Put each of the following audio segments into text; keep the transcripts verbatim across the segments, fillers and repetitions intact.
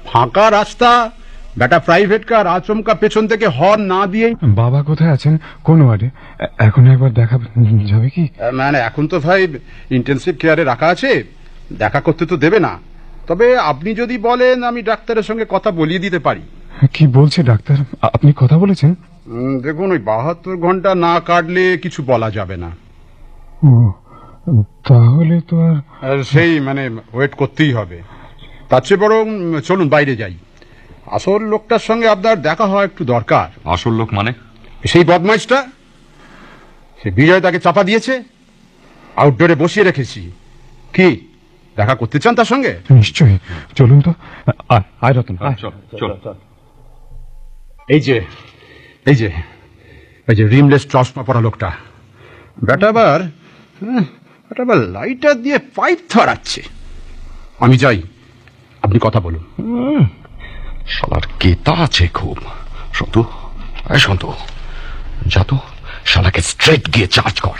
ফাঁকা রাস্তা, বেটা প্রাইভেট কার আচমকা পেছন থেকে হর্ন না দিয়ে। বাবা কোথায় আছেন? কোন ওয়ার্ডে? এখন একবার দেখা যাবে কি? মানে এখন তো ভাই ইন্টেনসিভ কেয়ারে রাখা আছে, দেখা করতে তো দেবে না। তবে আপনি যদি বলেন আমি ডাক্তারের সঙ্গে কথা বলিয়ে দিতে পারি। কি বলছে ডাক্তার? আপনি কথা বলেছেন? দেখুন, ওই বাহাত্তর ঘন্টা না কাটলে কিছু বলা যাবে না। ও, তাহলে তো আর সেই মানে ওয়েট করতেই হবে। তার চেয়ে বরং চলুন বাইরে যাই, আসল লোকটার সঙ্গে আপনার দেখা হওয়া একটু দরকার। আসল লোক মানে? সেই বদমাইশটা, সে বিজয় তাকে চাপা দিয়েছে, আউটডোরে বসিয়ে রেখেছি। কি দেখা করতে চান তার সঙ্গে? নিশ্চয়ই, চলুন তো। আয় রতন, চল। এই যে এই যে এই যে রিমলেস চশমা পরা লোকটা, বেটা আবার বেটা আবার লাইটার দিয়ে পাইপ ধরাচ্ছে। আমি যাই, আপনি কথা বলুন। শালার কেতা আছে খুব। সন্তু, এই সন্তু, যা তো শালাকে স্ট্রেট গিয়ে চার্জ কর।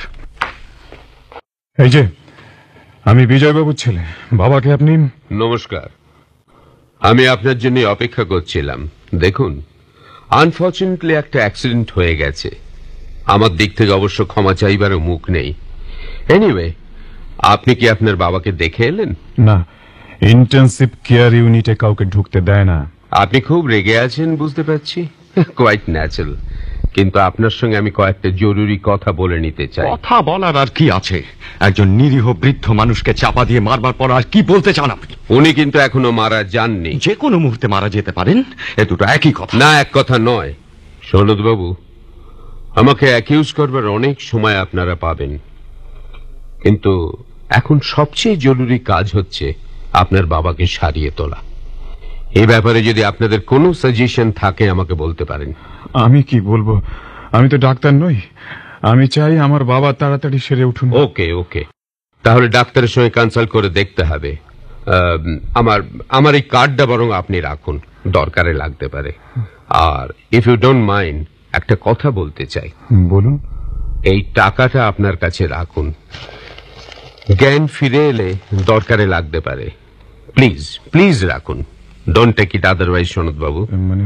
এই যে আমি বিজয়বাবুর ছেলে, বাবাকে আপনি? নমস্কার, আমি আপনার জন্য অপেক্ষা করছিলাম। দেখুন, আনফর্চুনেটলি একটা অ্যাক্সিডেন্ট হয়ে গেছে। আমার দিক থেকে অবশ্য ক্ষমা চাইবারও মুখ নেই। এনিওয়ে, আপনি কি আপনার বাবাকে দেখে এলেন? না, ইন্টেনসিভ কেয়ার ইউনিটে কাউকে ঢুকতে দেয় না। আপনি খুব রেগে আছেন বুঝতে পারছি, কোয়াইট ন্যাচারাল। কিন্তু আপনার সঙ্গে আমি কয়েকটা জরুরি কথা বলে নিতে চাই। কথা বলার আর কি আছে? একজন নিরীহ বৃদ্ধ মানুষকে চাপা দিয়ে মারবার পর আর কি বলতে চান আপনি? উনি কিন্তু এখনো মারা যাননি। যে কোনো মুহূর্তে মারা যেতে পারেন, এ দুটো একই কথা। না, এক কথা নয়। সনদ বাবু, আমাকে অ্যাকিউজ করবার অনেক সময় আপনারা পাবেন, কিন্তু এখন সবচেয়ে জরুরি কাজ হচ্ছে আপনার বাবাকে সারিয়ে তোলা। এই ব্যাপারে যদি আপনাদের কোনো সাজেশন থাকে আমাকে বলতে পারেন। আমি কি বলবো? আমি তো ডাক্তার নই। আমি চাই আমার বাবা তাড়াতাড়ি সেরে উঠুন। ওকে ওকে, তাহলে ডাক্তারের সঙ্গে কনসাল্ট করে দেখতে হবে। আমার আমার এই কার্ডটা বরং আপনি রাখুন, দরকারে লাগতে পারে। আর ইফ ইউ ডোন্ট মাইন্ড, একটা কথা বলতে চাই। বলুন। এই টাকাটা আপনার কাছে রাখুন, জ্ঞান ফিরে এলে দরকারে লাগতে পারে। প্লিজ প্লিজ রাখুন, ডোন্ট টেক ইট আদারওয়াইজ। সনদ বাবু, মানে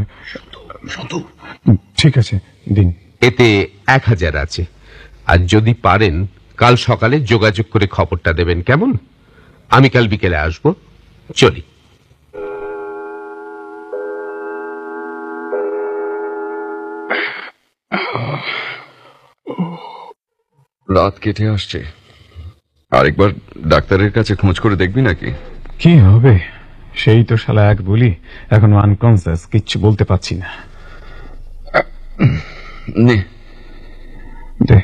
ঠিক আছে, দিন। এতে এক হাজার আছে, আর যদি পারেন কাল সকালে যোগাযোগ করে খবরটা দেবেন, কেমন? আমি কাল বিকেলে আসবো। চলি। রাত কেটে আসছে, আরেকবার ডাক্তারের কাছে খোঁজ করে দেখবি নাকি? কি হবে? সেই তো শালা এক বলি, এখনো আনকনসিয়াস, কিচ্ছু বলতে পারছি না। নে দে।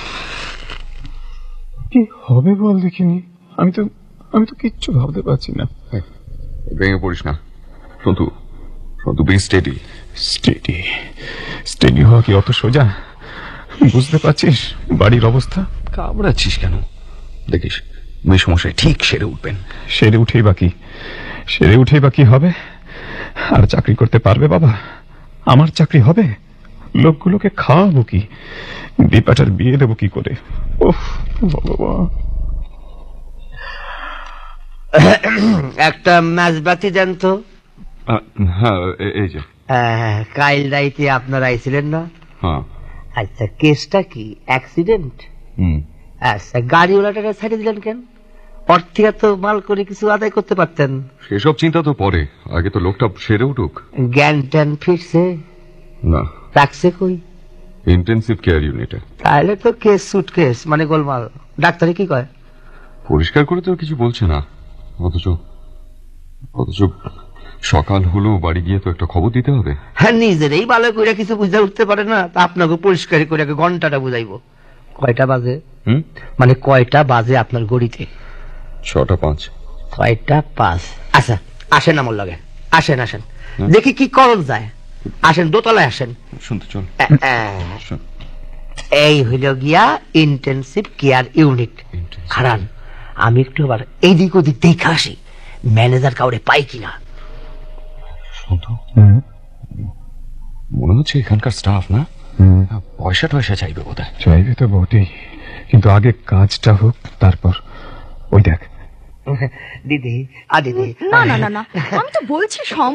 কি হবে বল দেখিনি? আমি তো আমি তো কিচ্ছু ভাবতে পারছি না। ভেঙে পড়িস না Santu, Santu B steady. Steady steady হওয়া কি অত সোজা? বুঝতে পারছিস বাড়ির অবস্থা? কামড়াচ্ছিস কেন? দেখিস মেসমশাই ঠিক সেরে উঠবেন। সেরে উঠেই বাকি সেরে উঠেই বাকি হবে? আর চাকরি করতে পারবে বাবা? আমার চাকরি হবে? লোকগুলোকে খাওয়াবো কি? দীপাটার বিয়ে দেবো কি করে? ওহ বাবা। একটা নাচবাতি দেন তো। হ্যাঁ, এই যে। কাইল রাইতে আপনারা আইছিলেন না? হ্যাঁ। আচ্ছা, কেসটা কি? অ্যাক্সিডেন্ট? আচ্ছা, গাড়িওয়ালাটাকে ছেড়ে দিলেন কেন? ওর থেকে তো মাল করে কিছু আদায় করতে পারতেন। সেসব চিন্তা তো পরে, আগে তো লোকটা সেরে উঠুক। জ্ঞান ট্যান ফিরছে? না। রাখছে কই? ইন্টেনসিভ কেয়ার ইউনিটে। তাহলে তো কেস সুট কেস, মানে গোলমাল। ডাক্তারে কি কয়? পরিষ্কার করে তো কিছু বলছে না, অথচ অথচ সকাল হলো, বাড়ি গিয়ে তো একটা খবর দিতে হবে। হ্যাঁ, নিজেরই ভালো করে কিছু বুঝে উঠতে পারে না, তা আপনাকে পরিষ্কার করে ঘন্টাটা বুঝাইবো। কয়টা বাজে? হুম, মানে কয়টা বাজে আপনার গড়িতে? ছটা পাঁচ। ছয়টা পাঁচ। আচ্ছা, আসেন আমার লগে, আসেন আসেন, দেখি কি করণ যায়। আসেন, দোতলায় আসেন। শুনতে চল। এই হইল গিয়া ইন্টেনসিভ কেয়ার ইউনিট। খারান, আমি একটু আবার এইদিক ওদিক দেখে আসি, ম্যানেজার কাউরে পাই কিনা। মনে হচ্ছে এখানকার স্টাফ না পয়সা টয়সা চাইবে বোধহয়। চাইবে তো বটেই, কিন্তু আগে কাজটা হোক, তারপর। ওই দেখ দিদি, আ দিদি। না না না না, আমি তো বলছি